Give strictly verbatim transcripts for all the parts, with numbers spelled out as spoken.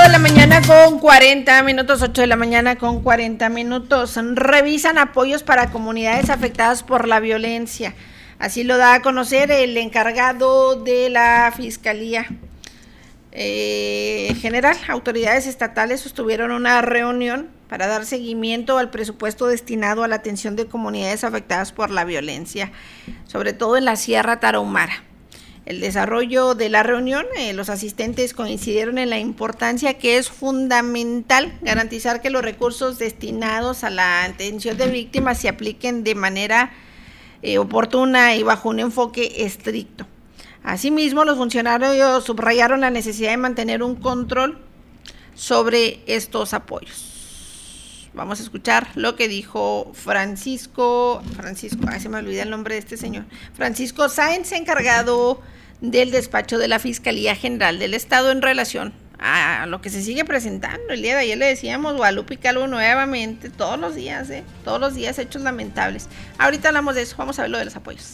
de la mañana con cuarenta minutos, ocho de la mañana con cuarenta minutos. Revisan apoyos para comunidades afectadas por la violencia. Así lo da a conocer el encargado de la Fiscalía eh, General. Autoridades estatales sostuvieron una reunión para dar seguimiento al presupuesto destinado a la atención de comunidades afectadas por la violencia, sobre todo en la Sierra Tarahumara. El desarrollo de la reunión, eh, los asistentes coincidieron en la importancia que es fundamental garantizar que los recursos destinados a la atención de víctimas se apliquen de manera eh, oportuna y bajo un enfoque estricto. Asimismo, los funcionarios subrayaron la necesidad de mantener un control sobre estos apoyos. Vamos a escuchar lo que dijo Francisco, Francisco, ay, se me olvida el nombre de este señor, Francisco Sáenz, encargado del despacho de la Fiscalía General del Estado en relación a lo que se sigue presentando. El día de ayer le decíamos Guadalupe Calvo nuevamente, todos los días, ¿eh? todos los días hechos lamentables. Ahorita hablamos de eso, vamos a ver lo de los apoyos.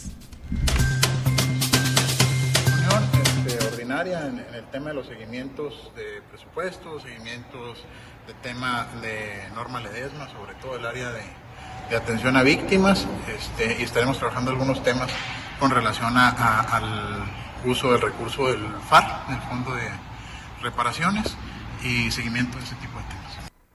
Reunión este, ordinaria en, en el tema de los seguimientos de presupuestos, seguimientos de tema de Norma Ledesma, sobre todo el área de, de atención a víctimas, este, y estaremos trabajando algunos temas con relación a, a, al uso del recurso del F A R, del Fondo de Reparaciones, y seguimiento de ese tipo